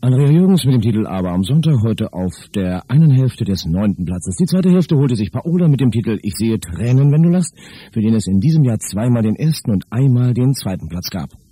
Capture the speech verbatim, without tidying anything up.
Andrea Jürgens mit dem Titel Aber am Sonntag heute auf der einen Hälfte des neunten Platzes. Die zweite Hälfte holte sich Paola mit dem Titel Ich sehe Tränen, wenn du lachst, für den es in diesem Jahr zweimal den ersten und einmal den zweiten Platz gab.